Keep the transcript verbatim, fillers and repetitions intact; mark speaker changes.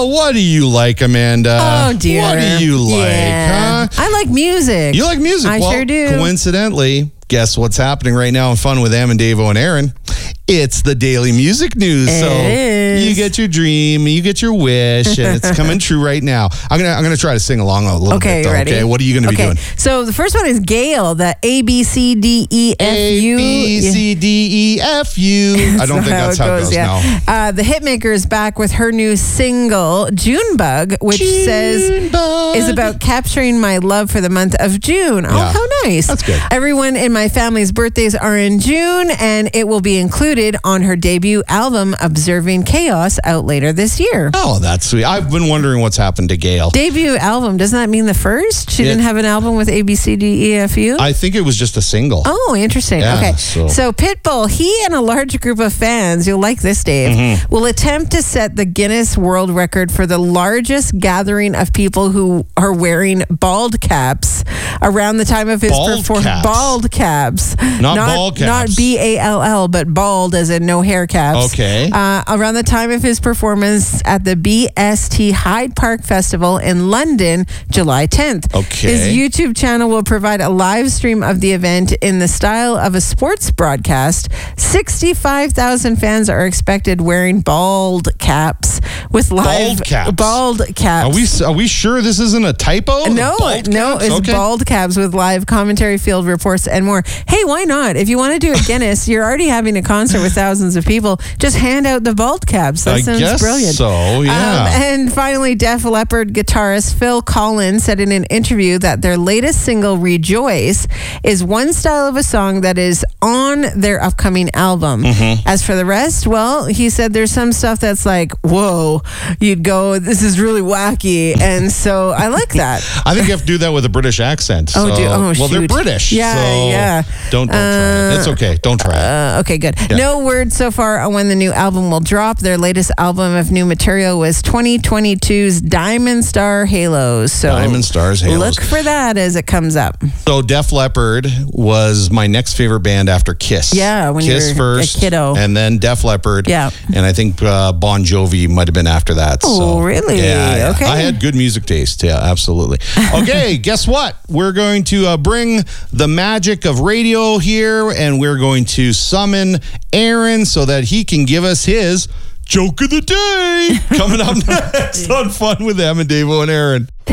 Speaker 1: Well, what do you like, Amanda?
Speaker 2: Oh, dear.
Speaker 1: What do you like,
Speaker 2: Yeah.
Speaker 1: huh?
Speaker 2: I like music.
Speaker 1: You like music?
Speaker 2: I
Speaker 1: well,
Speaker 2: sure do.
Speaker 1: Coincidentally, guess what's happening right now in Fun with Am and Davo and Aaron? It's the daily music news.
Speaker 2: It
Speaker 1: so
Speaker 2: is.
Speaker 1: you get your dream, you get your wish, and it's coming true right now. I'm gonna I'm gonna try to sing along a little
Speaker 2: Okay,
Speaker 1: bit. Though,
Speaker 2: ready?
Speaker 1: Okay, what are you gonna be
Speaker 2: okay.
Speaker 1: doing?
Speaker 2: So the first one is Gail, the A B C D E F U.
Speaker 1: A B C D E F U. I don't think that's how it goes,
Speaker 2: yeah.
Speaker 1: no.
Speaker 2: Uh, the hitmaker is back with her new single, Junebug, which says
Speaker 1: Junebug.
Speaker 2: is about capturing my love for the month of June. Oh,
Speaker 1: Yeah.
Speaker 2: how nice.
Speaker 1: That's good.
Speaker 2: Everyone in my family's birthdays are in June, and it will be included on her debut album, Observing Chaos, out later this year.
Speaker 1: Oh, that's sweet. I've been wondering what's happened to Gail.
Speaker 2: Debut album, doesn't that mean the first? She
Speaker 1: Yeah.
Speaker 2: didn't have an album with A B C D E F U?
Speaker 1: I think it was just a single.
Speaker 2: Oh, interesting.
Speaker 1: Yeah,
Speaker 2: okay.
Speaker 1: so-
Speaker 2: So. Pitbull, he and a large group of fans, you'll like this, Dave,
Speaker 1: Mm-hmm.
Speaker 2: will attempt to set the Guinness World Record for the largest gathering of people who are wearing bald caps around the time of his
Speaker 1: Bald
Speaker 2: performance.
Speaker 1: caps?
Speaker 2: Bald caps.
Speaker 1: Not ball caps.
Speaker 2: Not B A L L, but bald as in no hair caps.
Speaker 1: Okay.
Speaker 2: Uh, around the time of his performance at the B S T Hyde Park Festival in London, July tenth.
Speaker 1: Okay.
Speaker 2: His YouTube channel will provide a live stream of the event in the style of a sports broadcast. sixty-five thousand fans are expected wearing bald caps with live
Speaker 1: Bald caps?
Speaker 2: Bald caps.
Speaker 1: Are we are we sure this isn't a typo?
Speaker 2: No,
Speaker 1: Bald
Speaker 2: no,
Speaker 1: caps?
Speaker 2: it's
Speaker 1: Okay.
Speaker 2: bald caps with live commentary, field reports, and more. Hey, why not? If you want to do a Guinness, you're already having a concert with thousands of people. Just hand out the bald caps. That
Speaker 1: I
Speaker 2: sounds
Speaker 1: guess
Speaker 2: brilliant.
Speaker 1: so, yeah.
Speaker 2: Um, and finally, Def Leppard guitarist Phil Collins said in an interview that their latest single, Rejoice, is one style of a song that is on their upcoming album.
Speaker 1: Mm-hmm.
Speaker 2: As for the rest, well, he said there's some stuff that's like, whoa, you'd go, this is really wacky. And so I like that.
Speaker 1: I think you have to do that with a British accent.
Speaker 2: Oh,
Speaker 1: so-
Speaker 2: do- oh,
Speaker 1: well, they're
Speaker 2: shoot.
Speaker 1: British.
Speaker 2: Yeah,
Speaker 1: so
Speaker 2: yeah.
Speaker 1: Don't, don't try it. It's okay. Don't try it.
Speaker 2: Uh, okay, good. No word so far on when the new album will drop. Their latest album of new material was twenty twenty-two's Diamond Star Halos. So
Speaker 1: Diamond Stars Halos.
Speaker 2: look for that as it comes up.
Speaker 1: So Def Leppard was my next favorite band after Kiss.
Speaker 2: Yeah, when
Speaker 1: Kiss
Speaker 2: you were a
Speaker 1: first,
Speaker 2: kiddo.
Speaker 1: and then Def Leppard.
Speaker 2: Yeah.
Speaker 1: and I think uh, Bon Jovi might have been after that.
Speaker 2: Oh,
Speaker 1: so,
Speaker 2: really?
Speaker 1: Yeah, yeah.
Speaker 2: Okay.
Speaker 1: I had good music taste. Yeah, absolutely. Okay, guess what? We're going to uh, bring the magic of radio here, and we're going to summon Aaron so that he can give us his joke of the day. Coming up next on Fun with Em and Davo and Aaron.